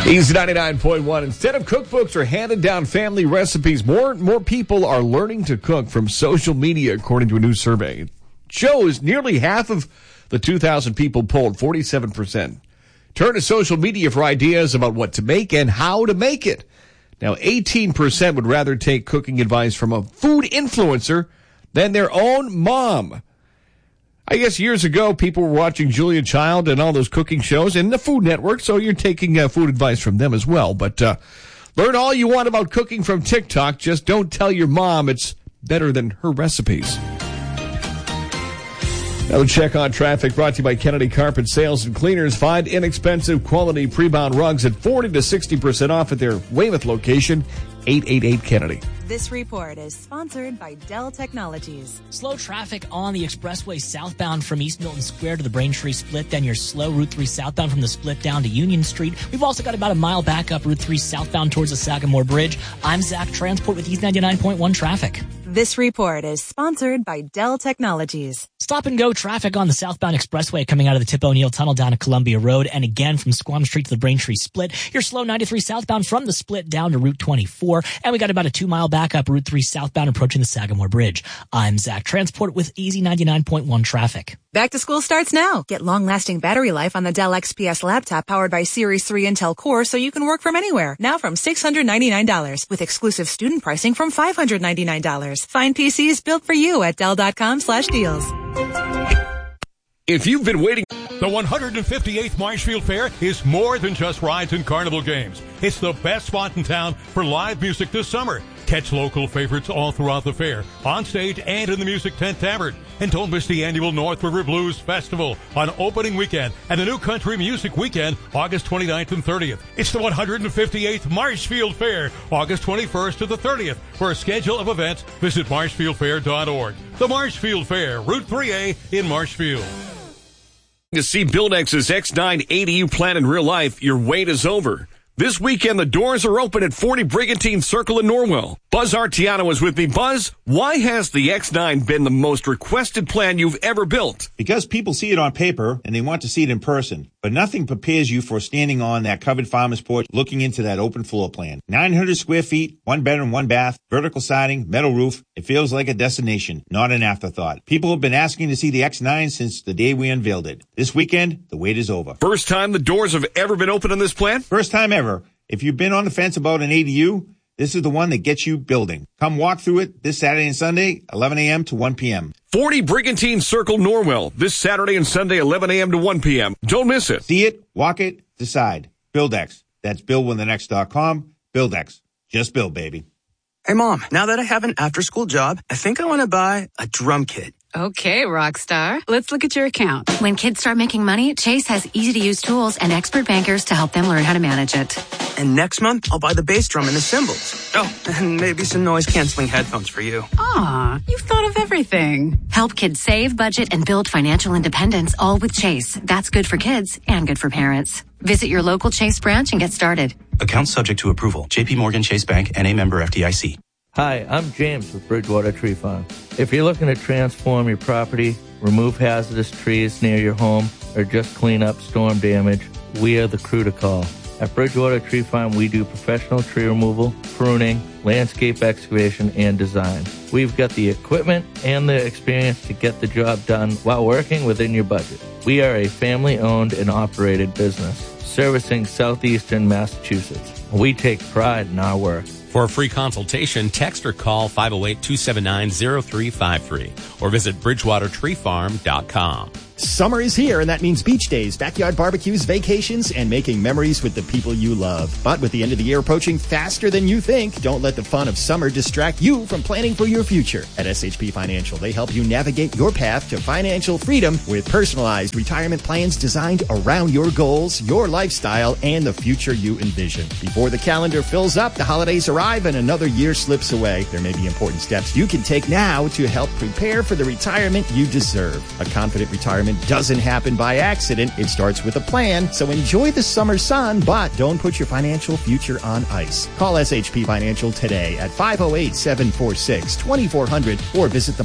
Easy 99.1. Instead of cookbooks or handed down family recipes, more people are learning to cook from social media, according to a new survey. It shows nearly half of the 2,000 people polled, 47%, turn to social media for ideas about what to make and how to make it. Now, 18% would rather take cooking advice from a food influencer than their own mom. I guess years ago, people were watching Julia Child and all those cooking shows and the Food Network, so you're taking food advice from them as well. But learn all you want about cooking from TikTok. Just don't tell your mom it's better than her recipes. Another check on traffic brought to you by Kennedy Carpet Sales and Cleaners. Find inexpensive quality pre-bound rugs at 40 to 60% off at their Weymouth location, 888 Kennedy. This report is sponsored by Dell Technologies. Slow traffic on the expressway southbound from East Milton Square to the Braintree Split. Then you're slow Route 3 southbound from the Split down to Union Street. We've also got about a mile back up Route 3 southbound towards the Sagamore Bridge. I'm Zach Transport with East 99.1 traffic. This report is sponsored by Dell Technologies. Stop and go traffic on the southbound expressway coming out of the Tip O'Neill Tunnel down to Columbia Road and again from Squam Street to the Braintree Split. You're slow 93 southbound from the Split down to Route 24. And we got about a 2 mile back up Route 3 southbound approaching the Sagamore Bridge. I'm Zach Transport with Easy 99.1 traffic. Back to school starts now. Get long-lasting battery life on the Dell XPS laptop powered by Series 3 Intel Core so you can work from anywhere. Now from $699 with exclusive student pricing from $599. Find PCs built for you at Dell.com/deals. If you've been waiting... The 158th Marshfield Fair is more than just rides and carnival games. It's the best spot in town for live music this summer. Catch local favorites all throughout the fair, on stage and in the Music Tent Tavern. And don't miss the annual North River Blues Festival on opening weekend and the New Country Music Weekend, August 29th and 30th. It's the 158th Marshfield Fair, August 21st to the 30th. For a schedule of events, visit marshfieldfair.org. The Marshfield Fair, Route 3A in Marshfield. To see BuildX's X9 ADU plan in real life, your wait is over. This weekend, the doors are open at 40 Brigantine Circle in Norwell. Buzz Artiano is with me. Buzz, why has the X9 been the most requested plan you've ever built? Because people see it on paper and they want to see it in person. But nothing prepares you for standing on that covered farmer's porch looking into that open floor plan. 900 square feet, 1 bedroom, 1 bath, vertical siding, metal roof. It feels like a destination, not an afterthought. People have been asking to see the X9 since the day we unveiled it. This weekend, the wait is over. First time the doors have ever been open on this plan? First time ever. If you've been on the fence about an ADU, this is the one that gets you building. Come walk through it this Saturday and Sunday, 11 a.m. to 1 p.m. 40 Brigantine Circle, Norwell, this Saturday and Sunday, 11 a.m. to 1 p.m. Don't miss it. See it, walk it, decide. BuildX. That's buildwiththenext.com. BuildX. Just build, baby. Hey, Mom, now that I have an after-school job, I think I want to buy a drum kit. Okay, rock star. Let's look at your account. When kids start making money, Chase has easy-to-use tools and expert bankers to help them learn how to manage it. And next month, I'll buy the bass drum and the cymbals. Oh, and maybe some noise-canceling headphones for you. Aw, you've thought of everything. Help kids save, budget, and build financial independence, all with Chase. That's good for kids and good for parents. Visit your local Chase branch and get started. Account subject to approval. J.P. Morgan Chase Bank, N.A. member FDIC. Hi, I'm James with Bridgewater Tree Farm. If you're looking to transform your property, remove hazardous trees near your home, or just clean up storm damage, we are the crew to call. At Bridgewater Tree Farm, we do professional tree removal, pruning, landscape excavation, and design. We've got the equipment and the experience to get the job done while working within your budget. We are a family-owned and operated business servicing southeastern Massachusetts. We take pride in our work. For a free consultation, text or call 508-279-0353 or visit BridgewaterTreeFarm.com. Summer is here, and that means beach days, backyard barbecues, vacations, and making memories with the people you love. But with the end of the year approaching faster than you think, don't let the fun of summer distract you from planning for your future. At SHP Financial, they help you navigate your path to financial freedom with personalized retirement plans designed around your goals, your lifestyle, and the future you envision. Before the calendar fills up, the holidays arrive, and another year slips away. There may be important steps you can take now to help prepare for the retirement you deserve. A confident retirement doesn't happen by accident. It starts with a plan. So enjoy the summer sun, but don't put your financial future on ice. Call SHP Financial today at 508-746-2400 or visit the